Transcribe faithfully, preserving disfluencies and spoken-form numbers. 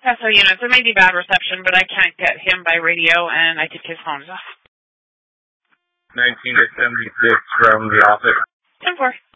Paso units. It may be bad reception, but I can't get him by radio, and I think his phone is off. nineteen seventy-six from the office. ten four.